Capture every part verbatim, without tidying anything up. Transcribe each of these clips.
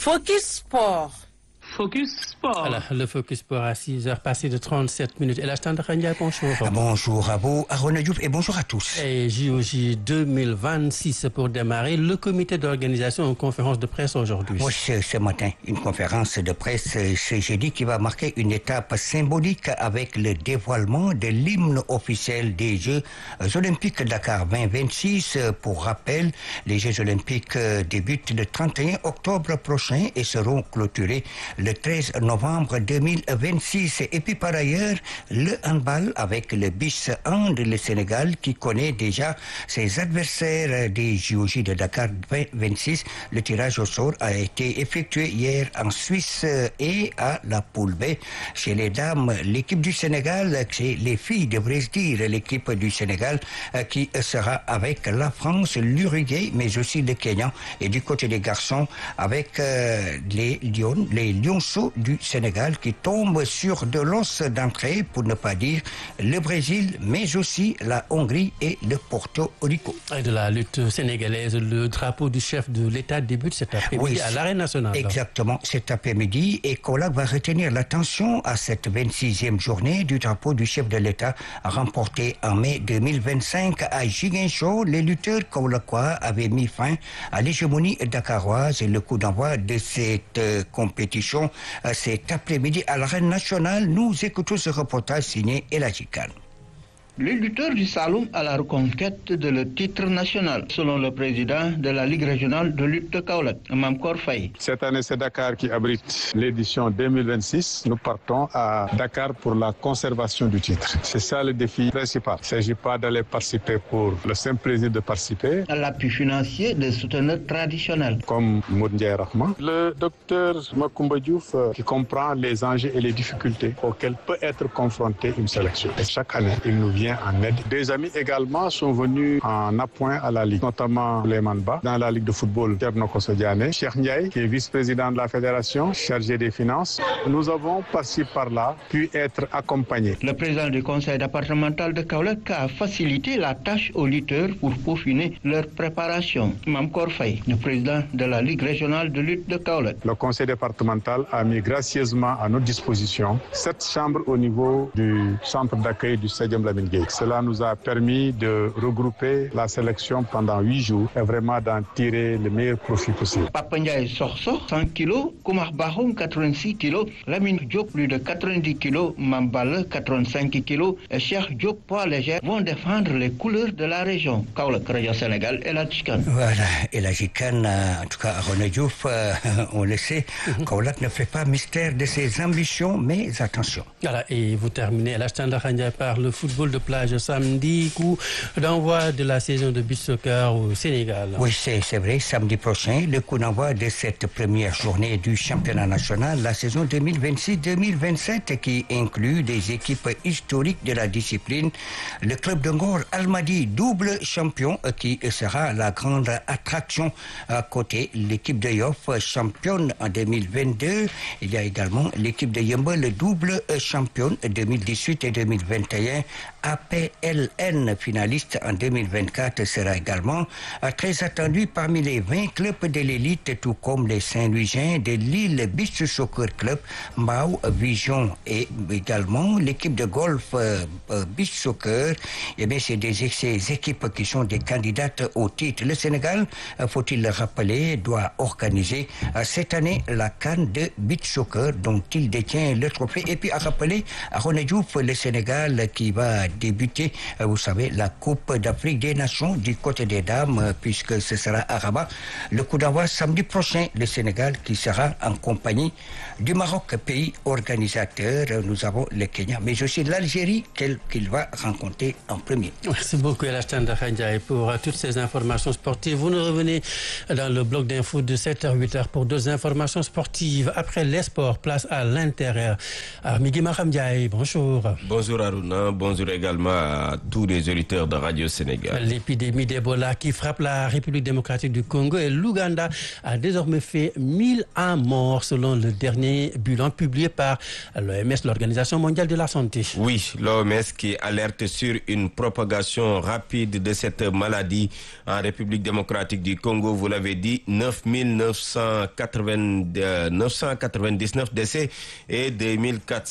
Focus Sport. Focus Sport. Voilà, le Focus Sport à six heures passées de trente-sept minutes. Et la Standard Ndiaye, bonjour. Bonjour à vous, à René Diouf, et bonjour à tous. Et J O J deux mille vingt-six pour démarrer. Le comité d'organisation en conférence de presse aujourd'hui. Oui, ce, ce matin, une conférence de presse ce jeudi qui va marquer une étape symbolique avec le dévoilement de l'hymne officiel des Jeux Olympiques Dakar vingt vingt-six. Pour rappel, les Jeux Olympiques débutent le trente et un octobre prochain et seront clôturés le treize novembre deux mille vingt-six. Et puis par ailleurs, le handball avec le bis hand, le Sénégal qui connaît déjà ses adversaires des J O J de Dakar vingt vingt-six. Le tirage au sort a été effectué hier en Suisse et à la poule B. Chez les dames, l'équipe du Sénégal, c'est les filles devrais-je dire, l'équipe du Sénégal qui sera avec la France, l'Uruguay, mais aussi le Kenya. Et du côté des garçons, avec euh, les Lions, les Lionceaux du Sénégal qui tombent sur de l'os d'entrée, pour ne pas dire le Brésil, mais aussi la Hongrie et le Porto Rico. Et de la lutte sénégalaise, le drapeau du chef de l'État débute cet après-midi oui, à l'Arène nationale. Exactement, cet après-midi. Et Kaolack va retenir l'attention à cette vingt-sixième journée du drapeau du chef de l'État remporté en mai deux mille vingt-cinq à Ziguinchor. Les lutteurs kaolackois avaient mis fin à l'hégémonie dakaroise et le coup d'envoi de cette euh, compétition euh, cet après-midi à l'Arène nationale. Nous écoutons ce reportage signé Eladji Kane. Les lutteurs du Saloum à la reconquête de le titre national, selon le président de la Ligue régionale de lutte de Kaolack, Mamkor Faye. Cette année, c'est Dakar qui abrite l'édition deux mille vingt-six. Nous partons à Dakar pour la conservation du titre. C'est ça le défi principal. Il ne s'agit pas d'aller participer pour le simple plaisir de participer. À l'appui financier des souteneurs traditionnels. Comme Moudndiaye Rahman. Le docteur Macoumba Diouf qui comprend les enjeux et les difficultés auxquels peut être confrontée une sélection. Et chaque année, il nous vient en aide. Des amis également sont venus en appoint à la Ligue, notamment Lehman Ba, dans la Ligue de football, Thierno Kosodiane, Cheikh Ndiaye, qui est vice-président de la fédération, chargé des finances. Nous avons, par-ci, par-là, pu être accompagnés. Le président du conseil départemental de Kaolack a facilité la tâche aux lutteurs pour peaufiner leur préparation. Mamkor Faye, le président de la Ligue régionale de lutte de Kaolack. Le conseil départemental a mis gracieusement à notre disposition sept chambres au niveau du centre d'accueil du Stadium Lamine Gueye. Cela nous a permis de regrouper la sélection pendant huit jours et vraiment d'en tirer le meilleur profit possible. Papa Ndiaye Sorso, cent kilos, Koumar Bahoum, quatre-vingt-six kilos, Lamine Diop, plus de quatre-vingt-dix kilos, Mambale, quatre-vingt-cinq kilos, et Cheikh Diop, poids léger, vont défendre les couleurs de la région. Kaolack, Radio Sénégal, Eladji Kane. Voilà, Eladji Kane, en tout cas, René Diouf, euh, on le sait, mm-hmm. Kaolack ne fait pas mystère de ses ambitions, mais attention. Voilà, et vous terminez à la Standard Ndiaye par le football de plage samedi, coup d'envoi de la saison de beach soccer au Sénégal. Oui, c'est, c'est vrai, samedi prochain, le coup d'envoi de cette première journée du championnat national, la saison deux mille vingt-six deux mille vingt-sept, qui inclut des équipes historiques de la discipline. Le club de Ngor Almadi, double champion, qui sera la grande attraction à côté. L'équipe de Yoff, championne en deux mille vingt-deux. Il y a également l'équipe de Yeumbeul, le double championne deux mille dix-huit et deux mille vingt et un. A P L N, finaliste en deux mille vingt-quatre, sera également très attendu parmi les vingt clubs de l'élite, tout comme les Saint-Louisiens de Lille Beach Soccer Club, Mbao Vision et également l'équipe de golf euh, Beach Soccer. Eh bien, c'est des ces équipes qui sont des candidates au titre. Le Sénégal, faut-il le rappeler, doit organiser cette année la CAN de Beach Soccer dont il détient le trophée. Et puis à rappeler à René Diouf, le Sénégal qui va débuter, vous savez, la Coupe d'Afrique des Nations du côté des dames, puisque ce sera à Rabat. Le coup d'envoi samedi prochain, le Sénégal qui sera en compagnie du Maroc, pays organisateur. Nous avons le Kenya, mais aussi l'Algérie qu'il, qu'il va rencontrer en premier. Merci beaucoup, Eladji Ndiaye, pour toutes ces informations sportives. Vous nous revenez dans le bloc d'infos de sept heures huit heures pour d'autres informations sportives. Après les sports, place à l'intérieur. Migui Maham Ndiaye, bonjour. Bonjour Aruna, bonjour également. également à tous les auditeurs de Radio Sénégal. L'épidémie d'Ebola qui frappe la République démocratique du Congo et l'Ouganda a désormais fait mille un morts selon le dernier bilan publié par l'O M S, l'Organisation mondiale de la santé. Oui, l'O M S qui alerte sur une propagation rapide de cette maladie en République démocratique du Congo. Vous l'avez dit, neuf mille neuf cent quatre-vingt-dix-neuf décès et deux mille quatre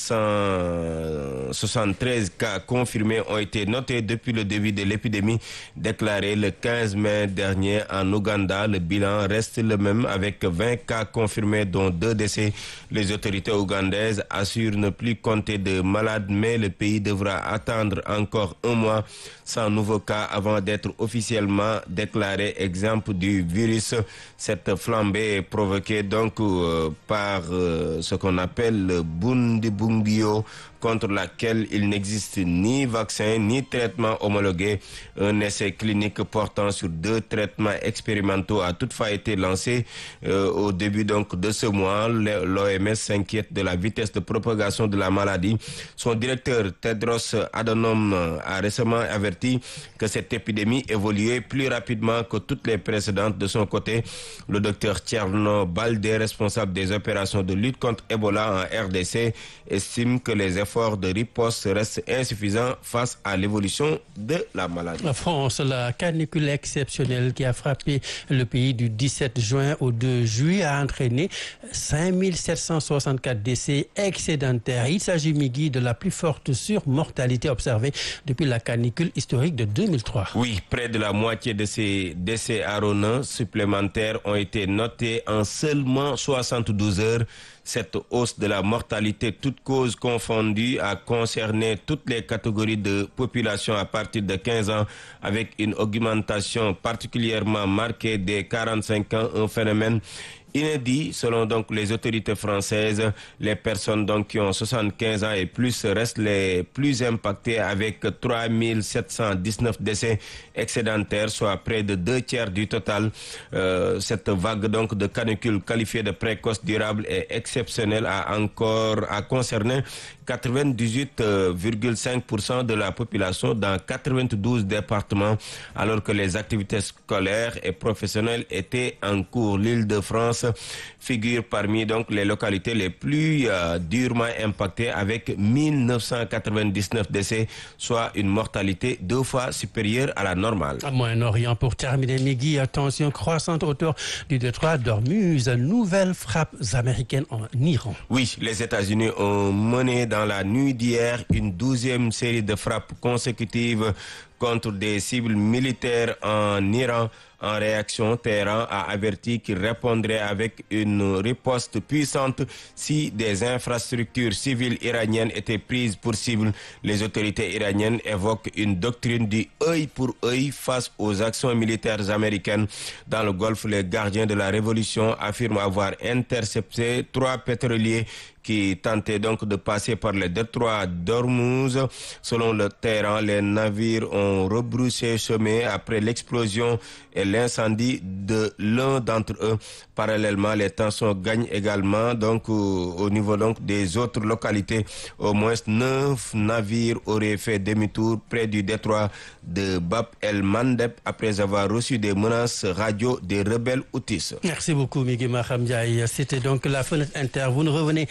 cent soixante-treize cas confirmés ont été notés depuis le début de l'épidémie déclarée le quinze mai dernier en Ouganda. Le bilan reste le même avec vingt cas confirmés dont deux décès. Les autorités ougandaises assurent ne plus compter de malades, mais le pays devra attendre encore un mois sans nouveau cas avant d'être officiellement déclaré exempt du virus. Cette flambée est provoquée donc euh, par euh, ce qu'on appelle le Bundibugyo, contre laquelle il n'existe ni vaccin ni traitement homologué. Un essai clinique portant sur deux traitements expérimentaux a toutefois été lancé euh, au début donc de ce mois. L'O M S s'inquiète de la vitesse de propagation de la maladie. Son directeur Tedros Adhanom a récemment averti que cette épidémie évoluait plus rapidement que toutes les précédentes. De son côté, le docteur Thierno Baldé, responsable des opérations de lutte contre Ebola en R D C, estime que les efforts de riposte restent insuffisants face à l'évolution de la maladie. En France, la canicule exceptionnelle qui a frappé le pays du dix-sept juin au deux juillet a entraîné cinq mille sept cent soixante-quatre décès excédentaires. Il s'agit, Migui, de la plus forte surmortalité observée depuis la canicule historique de deux mille trois. Oui, près de la moitié de ces décès aronants supplémentaires ont été notés en seulement soixante-douze heures. Cette hausse de la mortalité, toutes causes confondues, a concerné toutes les catégories de population à partir de quinze ans, avec une augmentation particulièrement marquée des quarante-cinq ans, un phénomène inédit selon donc les autorités françaises. Les personnes donc qui ont soixante-quinze ans et plus restent les plus impactées avec trois mille sept cent dix-neuf décès excédentaires, soit près de deux tiers du total. Euh, cette vague donc de canicule qualifiée de précoce, durable et exceptionnelle a encore a concerné quatre-vingt-dix-huit virgule cinq pour cent de la population dans quatre-vingt-douze départements, alors que les activités scolaires et professionnelles étaient en cours. L'Île-de-France figure parmi donc les localités les plus euh, durement impactées avec mille neuf cent quatre-vingt-dix-neuf décès, soit une mortalité deux fois supérieure à la normale. À Moyen-Orient, pour terminer, Migui, attention croissante autour du détroit d'Ormuz, nouvelles frappes américaines en Iran. Oui, les États-Unis ont mené dans la nuit d'hier une douzième série de frappes consécutives contre des cibles militaires en Iran. En réaction, Téhéran a averti qu'il répondrait avec une riposte puissante si des infrastructures civiles iraniennes étaient prises pour cible. Les autorités iraniennes évoquent une doctrine du œil pour œil face aux actions militaires américaines. Dans le Golfe, les gardiens de la révolution affirment avoir intercepté trois pétroliers qui tentaient donc de passer par le détroit d'Ormuz. Selon le Téhéran, les navires ont rebroussé chemin après l'explosion et l'incendie de l'un d'entre eux. Parallèlement, les tensions gagnent également donc au, au niveau donc des autres localités. Au moins neuf navires auraient fait demi-tour près du détroit de Bab el-Mandeb après avoir reçu des menaces radio des rebelles houthis. Merci beaucoup, Migui Maham Ndiaye. C'était donc la fenêtre inter. Vous nous revenez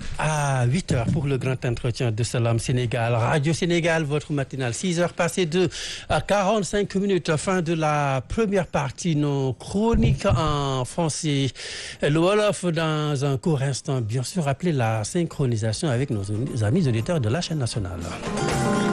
à huit heures pour le grand entretien de Salam Sénégal. Radio Sénégal, votre matinale, six heures passées de quarante-cinq minutes. Fin de la première partie, nos chroniques en français. Le Wolof dans un court instant. Bien sûr, rappelez la synchronisation avec nos amis auditeurs de la chaîne nationale.